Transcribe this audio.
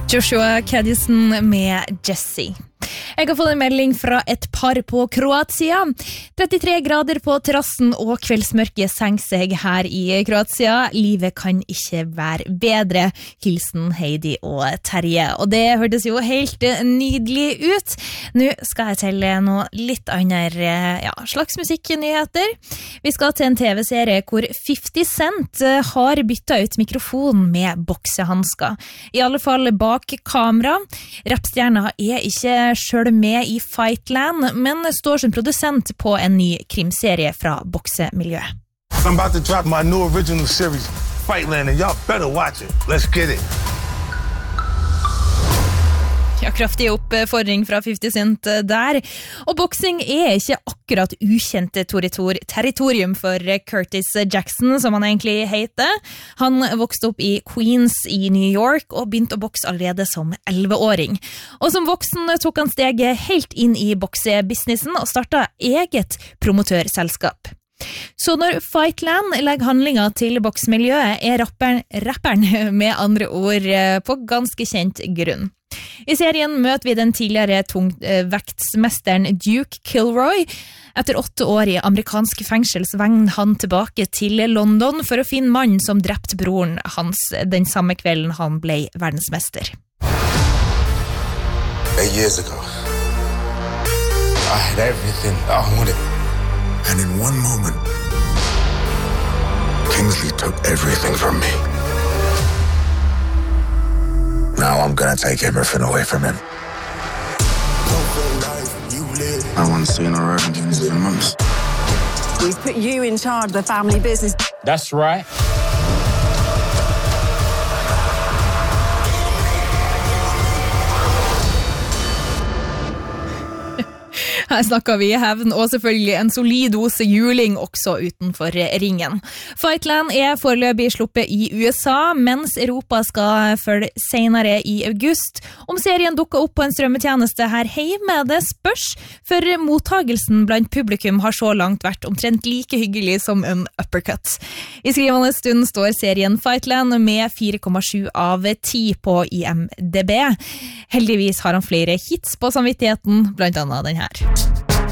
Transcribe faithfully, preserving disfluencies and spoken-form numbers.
Joshua Caddison med Jessie. Jeg har fått en melding fra et par på Kroatia. trettitre grader på terrassen og kveldsmørket senker seg her i Kroatia. Livet kan ikke være bedre. Hilsen Heidi og Terje. Og det hørtes jo helt nydelig ut. Nå skal jeg til noe litt andre ja, slags musikknyheter. Vi skal til en tv-serie hvor fifty Cent har byttet ut mikrofon med boksehandsker. I alle fall bak kamera. Rappstjerna er ikke selv med i Fightland, men står som produsent på en ny krimserie fra boksemiljøet. I'm about to drop my new original series, Fightland, and y'all better watch it. Let's get it. Ja, kraftig oppfordring fra fifty Cent der. Og boksing er ikke akkurat ukjente territorium for Curtis Jackson, som han egentlig heter. Han vokste opp i Queens i New York og begynte å bokse allerede som elleveåring. Og som voksen tok han steget helt inn i boksebusinessen og startet eget promotørselskap. Så når Fightland legger handlinga til boksmiljøet, er rapperen, rapperen med andre ord på ganske kjent grunn. I serien møter vi den tidligere tungvektsmesteren Duke Kilroy. Etter åtte år i amerikansk fengsel så vender han tilbake til London for å finne mannen som drepte broren hans den samme kvelden han ble verdensmester. Eight years ago, I had everything I wanted. And in one moment, Kingsley took everything from me. Now I'm gonna take everything away from him. I want to see an Arabian Kingsley in months. We've put you in charge of the family business. That's right. Her snakker vi hevn og selvfølgelig en solid dose juling også utenfor ringen. Fightland er foreløpig sluppet i U S A, mens Europa skal følge senere i august. Om serien dukker opp på en strømmetjeneste her hjemme, det spørs, for mottagelsen blant publikum har så langt vært omtrent like hyggelig som en uppercut. I skrivende stund står serien Fightland med fire komma sju av ti på I M D B. Heldigvis har han flere hits på samvittigheten, blant annet den her.